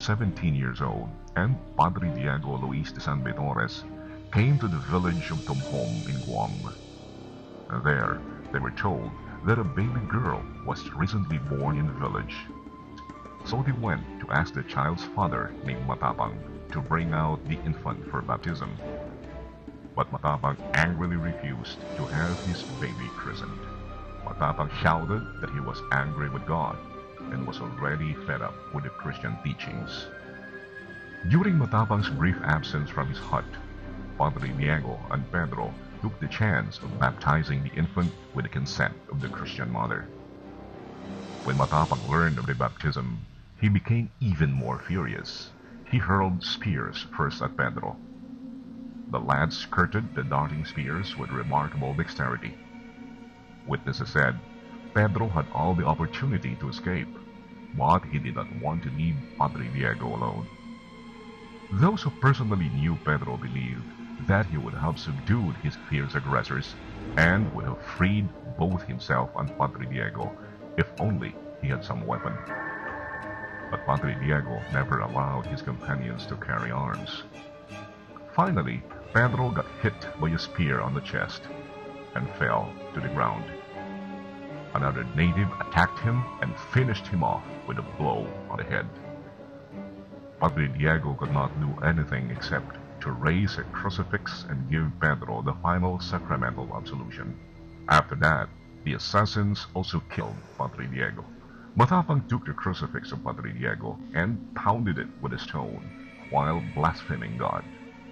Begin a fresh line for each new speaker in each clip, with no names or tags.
17 years old, and Padre Diego Luis de San Vitores came to the village of Tumhong in Guam. There, they were told that a baby girl was recently born in the village. So they went to ask the child's father, named Matapang, to bring out the infant for baptism. But Matapang angrily refused to have his baby christened. Matapang shouted that he was angry with God and was already fed up with the Christian teachings. During Matapang's brief absence from his hut, Padre Diego and Pedro took the chance of baptizing the infant with the consent of the Christian mother. When Matapang learned of the baptism, he became even more furious. He hurled spears first at Pedro. The lad skirted the darting spears with remarkable dexterity. Witnesses said Pedro had all the opportunity to escape, but he did not want to leave Padre Diego alone. Those who personally knew Pedro believed that he would have subdued his fierce aggressors and would have freed both himself and Padre Diego if only he had some weapon. But Padre Diego never allowed his companions to carry arms. Finally, Pedro got hit by a spear on the chest and fell to the ground. Another native attacked him and finished him off with a blow on the head. Padre Diego could not do anything except to raise a crucifix and give Pedro the final sacramental absolution. After that, the assassins also killed Padre Diego. Matapang took the crucifix of Padre Diego and pounded it with a stone while blaspheming God.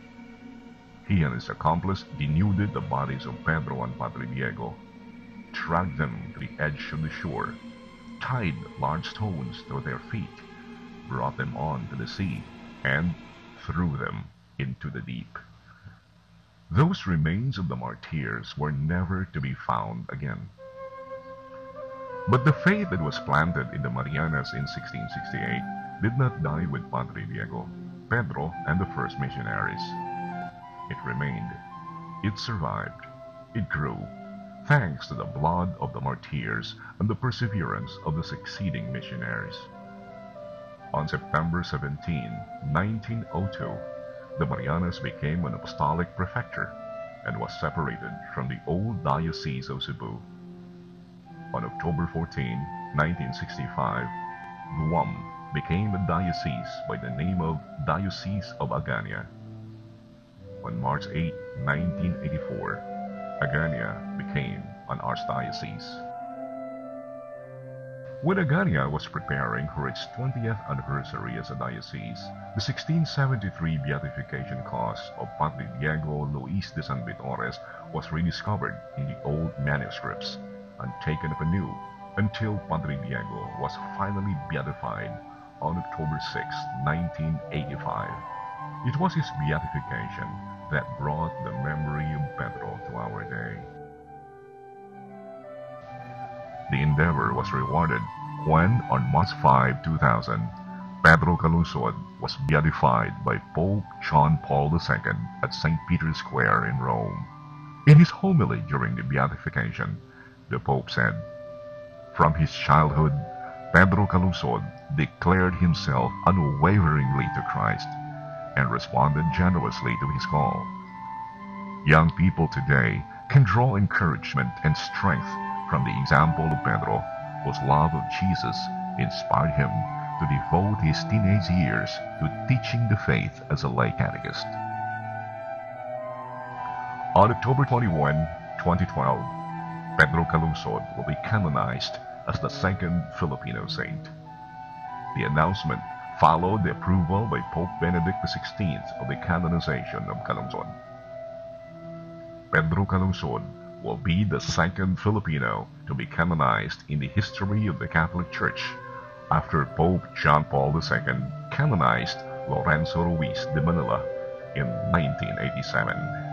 He and his accomplice denuded the bodies of Pedro and Padre Diego, dragged them to the edge of the shore, tied large stones to their feet, brought them on to the sea, and threw them into the deep. Those remains of the martyrs were never to be found again. But the faith that was planted in the Marianas in 1668 did not die with Padre Diego, Pedro, and the first missionaries. It remained. It survived. It grew, thanks to the blood of the martyrs and the perseverance of the succeeding missionaries. On September 17, 1902, the Marianas became an apostolic prefecture and was separated from the old Diocese of Cebu. On October 14, 1965, Guam became a diocese by the name of Diocese of Agania. On March 8, 1984, Agania became an archdiocese. When Agania was preparing for its 20th anniversary as a diocese, the 1673 beatification cause of Padre Diego Luis de San Vitores was rediscovered in the old manuscripts and taken up anew until Padre Diego was finally beatified on October 6, 1985. It was his beatification that brought the memory of Pedro to our day. The endeavor was rewarded when, on March 5, 2000, Pedro Calungsod was beatified by Pope John Paul II at St. Peter's Square in Rome. In his homily during the beatification, the Pope said, "From his childhood, Pedro Calungsod declared himself unwaveringly to Christ and responded generously to his call. Young people today can draw encouragement and strength from the example of Pedro, whose love of Jesus inspired him to devote his teenage years to teaching the faith as a lay catechist." On October 21, 2012, Pedro Calungsod will be canonized as the second Filipino saint. The announcement followed the approval by Pope Benedict XVI of the canonization of Calungsod. Pedro Calungsod will be the second Filipino to be canonized in the history of the Catholic Church after Pope John Paul II canonized Lorenzo Ruiz de Manila in 1987.